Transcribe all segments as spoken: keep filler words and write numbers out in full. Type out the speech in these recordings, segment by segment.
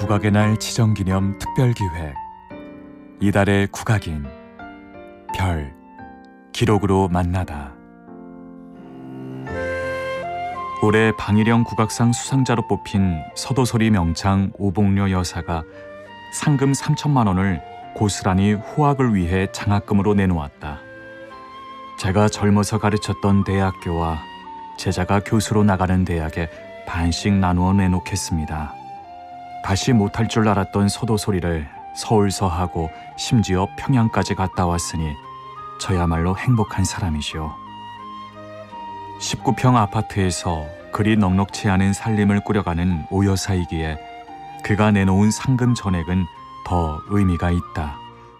국악의 날 지정기념 특별기획 이달의 국악인 별 기록으로 만나다. 올해 방일영 국악상 수상자로 뽑힌 서도소리 명창 오봉려 여사가 상금 삼천만 원을 고스란히 호학을 위해 장학금으로 내놓았다. 제가 젊어서 가르쳤던 대학교와 제자가 교수로 나가는 대학에 반씩 나누어 내놓겠습니다. 다시 못할 줄 알았던 서도소리를 서울서하고 심지어 평양까지 갔다 왔으니 저야말로 행복한 사람이시오. 십구 평 아파트에서 그리 넉넉치 않은 살림을 꾸려가는 오 여사이기에 그가 내놓은 상금 전액은 더 의미가 있다.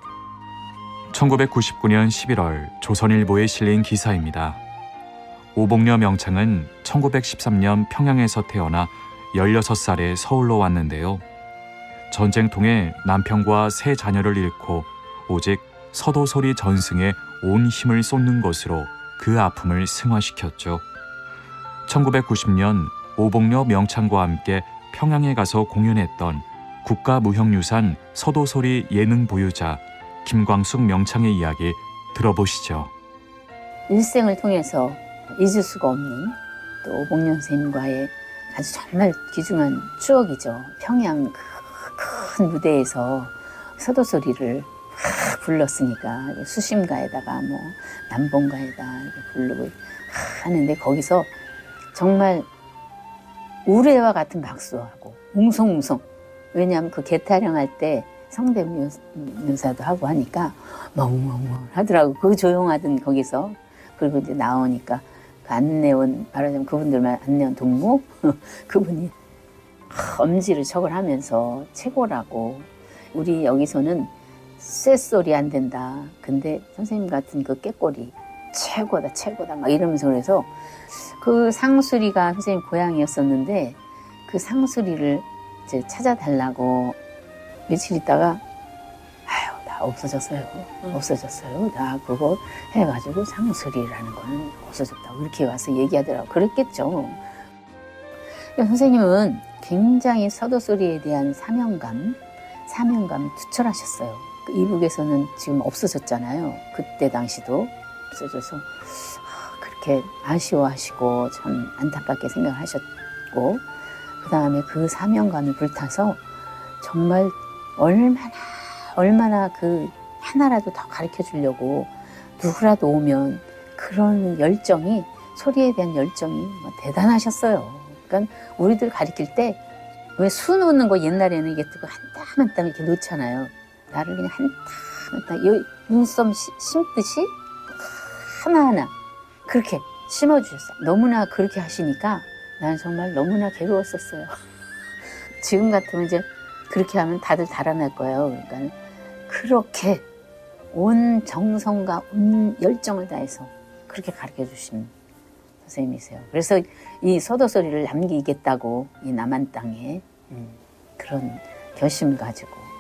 천구백구십구 년 십일월 조선일보에 실린 기사입니다. 오봉려 명창은 천구백십삼 년 평양에서 태어나 열여섯 살에 서울로 왔는데요. 전쟁통에 남편과 세 자녀를 잃고 오직 서도소리 전승에 온 힘을 쏟는 것으로 그 아픔을 승화시켰죠. 천구백구십 년 오봉려 명창과 함께 평양에 가서 공연했던 국가무형유산 서도소리 예능 보유자 김광숙 명창의 이야기 들어보시죠. 일생을 통해서 잊을 수가 없는 또 오봉려 선생님과의 아주 정말 귀중한 추억이죠. 평양 그 큰 무대에서 서도소리를 불렀으니까 수심가에다가 뭐 남봉가에다 이렇게 부르고 하는데 거기서 정말 우레와 같은 박수하고 웅성웅성, 왜냐하면 그 개타령할 때 성대묘사도 하고 하니까 멍멍멍 하더라고. 그 조용하던 거기서. 그리고 이제 나오니까 그 안내원, 말하자면 그분들만 안내원 동무 그분이 엄지를 척을 하면서 최고라고. 우리 여기서는 쇳소리 안 된다. 근데 선생님 같은 그 꾀꼬리 최고다 최고다 막 이러면서 그래서 그 상수리가 선생님 고향이었었는데 그 상수리를 이제 찾아달라고 며칠 있다가 아유 다 없어졌어요. 응. 없어졌어요. 다 그거 해가지고 상수리라는 거는 없어졌다고 이렇게 와서 얘기하더라고. 그랬겠죠. 선생님은 굉장히 서도소리에 대한 사명감, 사명감이 투철하셨어요. 이북에서는 지금 없어졌잖아요. 그때 당시도 없어져서 그렇게 아쉬워하시고 참 안타깝게 생각하셨고, 그 다음에 그 사명감이 불타서 정말 얼마나 얼마나 그 하나라도 더 가르쳐 주려고 누구라도 오면 그런 열정이, 소리에 대한 열정이 뭐 대단하셨어요. 그러니까 우리들 가르칠 때 왜 수 놓는 거 옛날에는 이게 한 땀 한 땀 이렇게 놓잖아요. 나를 그냥 한 땀 한 땀 눈썹 심듯이 하나하나 그렇게 심어주셨어요. 너무나 그렇게 하시니까 나는 정말 너무나 괴로웠었어요. 지금 같으면 이제 그렇게 하면 다들 달아날 거예요. 그러니까 그렇게 온 정성과 온 열정을 다해서 그렇게 가르쳐 주신 선생님이세요. 그래서 이 서도소리를 남기겠다고 이 남한 땅에 음, 그런 결심을 가지고